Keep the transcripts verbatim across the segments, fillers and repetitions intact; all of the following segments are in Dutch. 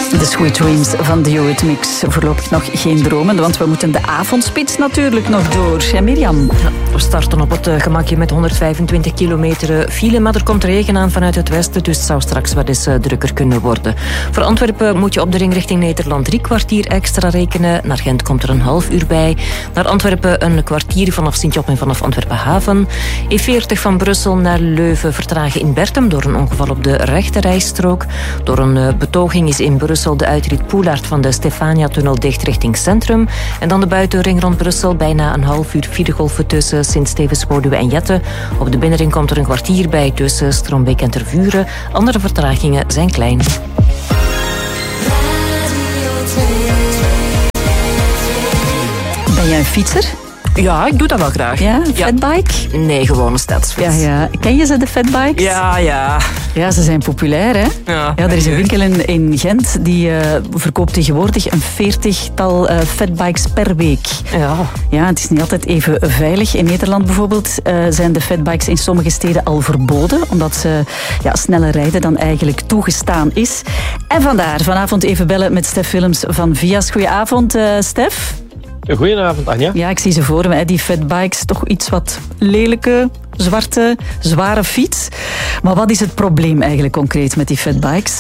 De Sweet Dreams van The Eurythmics. Voorlopig nog geen dromen, want we moeten de avondspits natuurlijk nog door. Ja, Mirjam? Ja, we starten op het gemakje met honderdvijfentwintig kilometer file, maar er komt regen aan vanuit het westen, dus het zou straks wel eens drukker kunnen worden. Voor Antwerpen moet je op de ring richting Nederland drie kwartier extra rekenen. Naar Gent komt er een half uur bij. Naar Antwerpen een kwartier vanaf Sint-Job en vanaf Antwerpen Haven. E veertig van Brussel naar Leuven vertragen in Bertem door een ongeval op de rechte rijstrook. Door een betoging is in Brussel de uitrit Poelaert van de Stefania-tunnel dicht richting Centrum. En dan de buitenring rond Brussel, bijna een half uur filegolven tussen Sint-Stevens-Woluwe en Jette. Op de binnenring komt er een kwartier bij tussen Strombeek en Tervuren. Andere vertragingen zijn klein. Ben jij een fietser? Ja, ik doe dat wel graag. Ja, een fatbike? Nee, gewoon een stadsfiets. Ja, ja. Ken je ze, de fatbikes? Ja, ja. Ja, ze zijn populair, hè? Ja, ja er is een winkel in, in Gent die uh, verkoopt tegenwoordig een veertigtal uh, fatbikes per week. Ja. Ja, het is niet altijd even veilig. In Nederland bijvoorbeeld uh, zijn de fatbikes in sommige steden al verboden, omdat ze ja, sneller rijden dan eigenlijk toegestaan is. En vandaar vanavond even bellen met Stef Willems van Vias. Goedenavond, uh, Stef. Goedenavond, Anja. Ja, ik zie ze voor me, die fatbikes. Toch iets wat lelijke, zwarte, zware fiets. Maar wat is het probleem eigenlijk concreet met die fatbikes?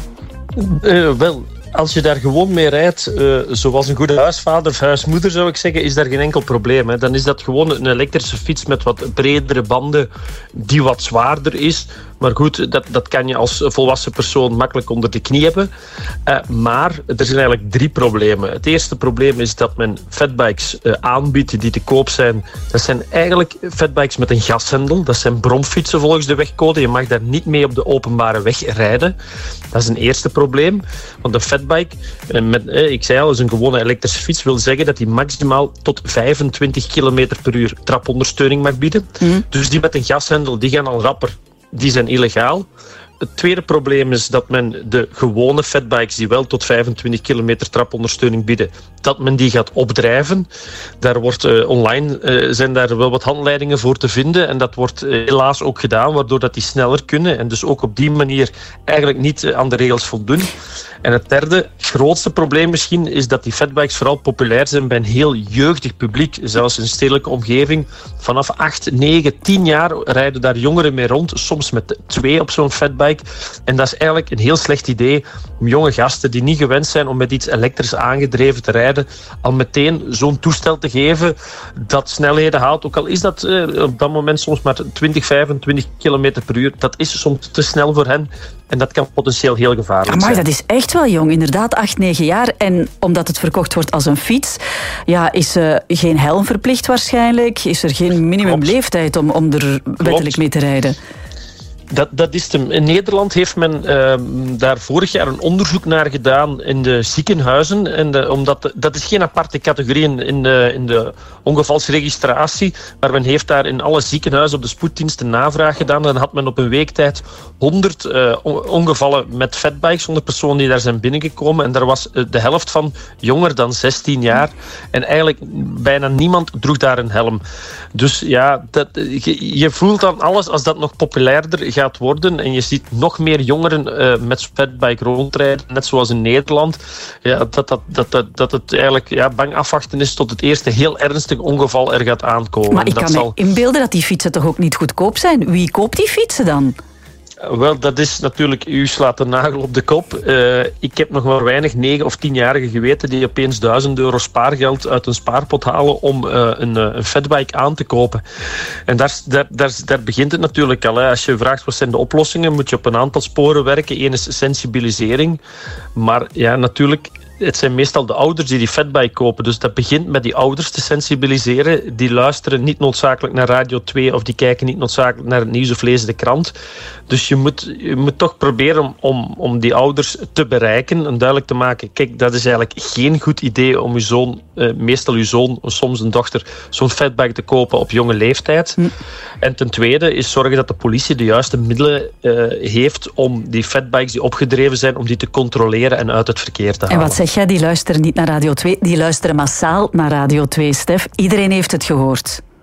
Uh, wel, als je daar gewoon mee rijdt, uh, zoals een goede huisvader of huismoeder zou ik zeggen, is daar geen enkel probleem. Hè. Dan is dat gewoon een elektrische fiets met wat bredere banden die wat zwaarder is. Maar goed, dat, dat kan je als volwassen persoon makkelijk onder de knie hebben. Uh, maar er zijn eigenlijk drie problemen. Het eerste probleem is dat men fatbikes uh, aanbiedt die te koop zijn. Dat zijn eigenlijk fatbikes met een gashendel. Dat zijn bromfietsen volgens de wegcode. Je mag daar niet mee op de openbare weg rijden. Dat is een eerste probleem. Want een fatbike, uh, met, uh, ik zei al, is een gewone elektrische fiets, wil zeggen dat die maximaal tot vijfentwintig kilometer per uur trapondersteuning mag bieden. Mm. Dus die met een gashendel, die gaan al rapper. Die zijn illegaal. Het tweede probleem is dat men de gewone fatbikes die wel tot vijfentwintig kilometer trapondersteuning bieden, dat men die gaat opdrijven. Daar wordt uh, online uh, zijn daar wel wat handleidingen voor te vinden en dat wordt uh, helaas ook gedaan, waardoor dat die sneller kunnen en dus ook op die manier eigenlijk niet uh, aan de regels voldoen. En het derde, grootste probleem misschien, is dat die fatbikes vooral populair zijn bij een heel jeugdig publiek. Zelfs in een stedelijke omgeving. Vanaf acht, negen, tien jaar rijden daar jongeren mee rond. Soms met twee op zo'n fatbike. En dat is eigenlijk een heel slecht idee om jonge gasten die niet gewend zijn om met iets elektrisch aangedreven te rijden, al meteen zo'n toestel te geven dat snelheden haalt. Ook al is dat uh, op dat moment soms maar twintig, vijfentwintig kilometer per uur. Dat is soms te snel voor hen. En dat kan potentieel heel gevaarlijk Amai, zijn. Dat is echt wel jong, inderdaad, acht, negen jaar. En omdat het verkocht wordt als een fiets, ja, is uh, geen helm verplicht waarschijnlijk. Is er geen minimumleeftijd om, om er wettelijk Klopt. mee te rijden. Dat, dat is hem. In Nederland heeft men uh, daar vorig jaar een onderzoek naar gedaan in de ziekenhuizen. En de, omdat, dat is geen aparte categorie in, in, de, in de ongevalsregistratie, maar men heeft daar in alle ziekenhuizen op de spoeddienst een navraag gedaan. En dan had men op een week tijd honderd uh, ongevallen met fatbikes, honderd personen die daar zijn binnengekomen. En daar was uh, de helft van jonger dan zestien jaar. En eigenlijk bijna niemand droeg daar een helm. Dus ja, dat, je, je voelt dan alles als dat nog populairder gaat gaat worden en je ziet nog meer jongeren uh, met fatbike rondrijden, net zoals in Nederland, ja, dat, dat, dat, dat, dat het eigenlijk ja, bang afwachten is tot het eerste heel ernstig ongeval er gaat aankomen. Maar ik dat kan zal... me inbeelden dat die fietsen toch ook niet goedkoop zijn? Wie koopt die fietsen dan? Wel, dat is natuurlijk, u slaat de nagel op de kop. Uh, ik heb nog maar weinig negen- of tienjarigen geweten die opeens duizend euro spaargeld uit een spaarpot halen om uh, een, een fatbike aan te kopen. En daar, daar, daar, daar begint het natuurlijk al. Hè. Als je vraagt wat zijn de oplossingen, moet je op een aantal sporen werken. Eén is sensibilisering. Maar ja, natuurlijk, het zijn meestal de ouders die die fatbike kopen. Dus dat begint met die ouders te sensibiliseren. Die luisteren niet noodzakelijk naar Radio twee of die kijken niet noodzakelijk naar het nieuws of lezen de krant. Dus je moet, je moet toch proberen om, om, om die ouders te bereiken en duidelijk te maken, kijk, dat is eigenlijk geen goed idee om uw zoon, uh, meestal uw zoon, soms een dochter, zo'n fatbike te kopen op jonge leeftijd. Hm. En ten tweede is zorgen dat de politie de juiste middelen uh, heeft om die fatbikes die opgedreven zijn, om die te controleren en uit het verkeer te halen. En wat zeg jij, die luisteren niet naar Radio twee, die luisteren massaal naar Radio twee, Stef. Iedereen heeft het gehoord.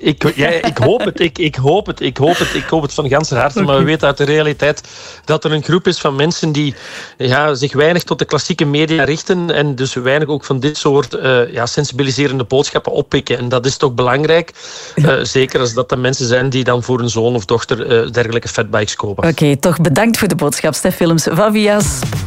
Ik, ja, ik hoop het, ik, ik hoop het, ik hoop het, ik hoop het van ganser harte. Okay. Maar we weten uit de realiteit dat er een groep is van mensen die ja, zich weinig tot de klassieke media richten en dus weinig ook van dit soort uh, ja, sensibiliserende boodschappen oppikken. En dat is toch belangrijk, uh, zeker als dat de mensen zijn die dan voor een zoon of dochter uh, dergelijke fatbikes kopen. Oké, okay, toch bedankt voor de boodschap, Stef Willems van Vias.